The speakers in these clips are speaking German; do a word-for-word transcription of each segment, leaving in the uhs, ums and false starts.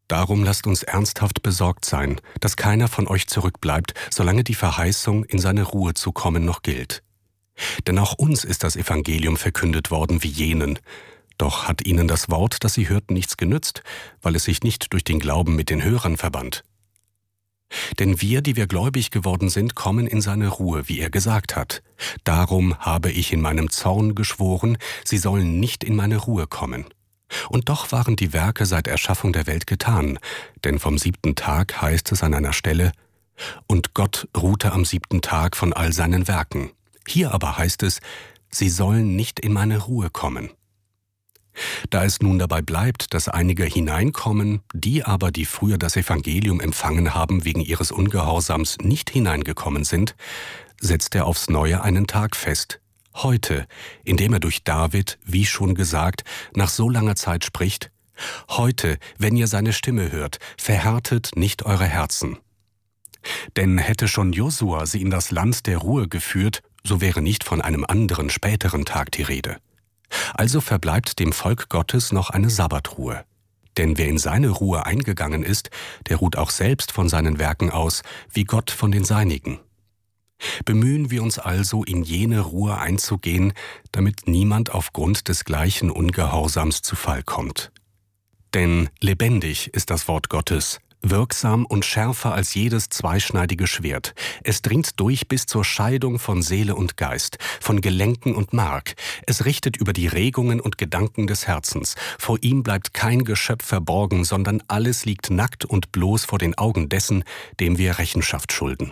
Darum lasst uns ernsthaft besorgt sein, dass keiner von euch zurückbleibt, solange die Verheißung, in seine Ruhe zu kommen, noch gilt. Denn auch uns ist das Evangelium verkündet worden wie jenen. Doch hat ihnen das Wort, das sie hörten, nichts genützt, weil es sich nicht durch den Glauben mit den Hörern verband. Denn wir, die wir gläubig geworden sind, kommen in seine Ruhe, wie er gesagt hat. Darum habe ich in meinem Zorn geschworen, sie sollen nicht in meine Ruhe kommen. Und doch waren die Werke seit Erschaffung der Welt getan, denn vom siebten Tag heißt es an einer Stelle, und Gott ruhte am siebten Tag von all seinen Werken. Hier aber heißt es, sie sollen nicht in meine Ruhe kommen. Da es nun dabei bleibt, dass einige hineinkommen, die aber, die früher das Evangelium empfangen haben, wegen ihres Ungehorsams nicht hineingekommen sind, setzt er aufs Neue einen Tag fest, heute, indem er durch David, wie schon gesagt, nach so langer Zeit spricht, heute, wenn ihr seine Stimme hört, verhärtet nicht eure Herzen. Denn hätte schon Josua sie in das Land der Ruhe geführt, so wäre nicht von einem anderen späteren Tag die Rede. Also verbleibt dem Volk Gottes noch eine Sabbatruhe. Denn wer in seine Ruhe eingegangen ist, der ruht auch selbst von seinen Werken aus, wie Gott von den seinigen. Bemühen wir uns also, in jene Ruhe einzugehen, damit niemand aufgrund des gleichen Ungehorsams zu Fall kommt. Denn lebendig ist das Wort Gottes, wirksam und schärfer als jedes zweischneidige Schwert. Es dringt durch bis zur Scheidung von Seele und Geist, von Gelenken und Mark. Es richtet über die Regungen und Gedanken des Herzens. Vor ihm bleibt kein Geschöpf verborgen, sondern alles liegt nackt und bloß vor den Augen dessen, dem wir Rechenschaft schulden.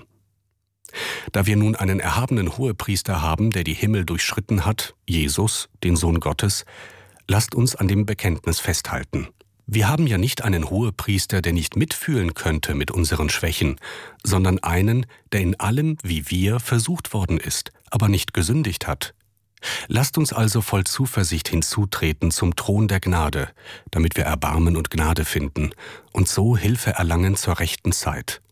Da wir nun einen erhabenen Hohepriester haben, der die Himmel durchschritten hat, Jesus, den Sohn Gottes, lasst uns an dem Bekenntnis festhalten. Wir haben ja nicht einen Hohepriester, der nicht mitfühlen könnte mit unseren Schwächen, sondern einen, der in allem, wie wir, versucht worden ist, aber nicht gesündigt hat. Lasst uns also voll Zuversicht hinzutreten zum Thron der Gnade, damit wir Erbarmen und Gnade finden und so Hilfe erlangen zur rechten Zeit.